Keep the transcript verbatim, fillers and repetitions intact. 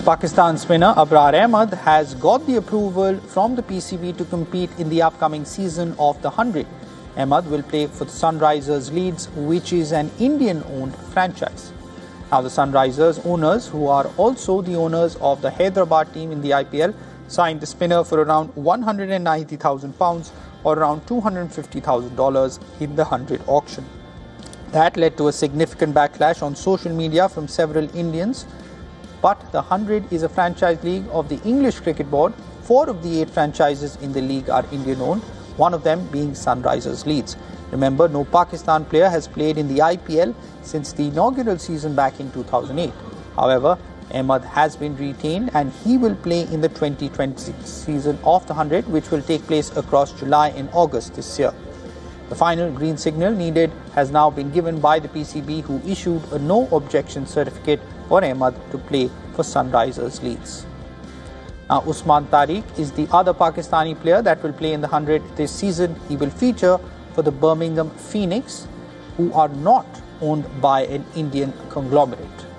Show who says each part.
Speaker 1: Pakistan spinner Abrar Ahmed has got the approval from the P C B to compete in the upcoming season of the one hundred. Ahmed will play for the Sunrisers Leeds, which is an Indian-owned franchise. Now, the Sunrisers owners, who are also the owners of the Hyderabad team in the I P L, signed the spinner for around one hundred ninety thousand pounds or around two hundred fifty thousand dollars in the one hundred auction. That led to a significant backlash on social media from several Indians. But the one hundred is a franchise league of the English Cricket Board. Four of the eight franchises in the league are Indian-owned, one of them being Sunrisers Leeds. Remember, no Pakistan player has played in the I P L since the inaugural season back in two thousand eight. However, Ahmed has been retained and he will play in the twenty twenty-six season of the one hundred, which will take place across July and August this year. The final green signal needed has now been given by the P C B, who issued a no objection certificate for Ahmed to play for Sunrisers Leeds. Now, Usman Tariq is the other Pakistani player that will play in the one hundred this season. He will feature for the Birmingham Phoenix, who are not owned by an Indian conglomerate.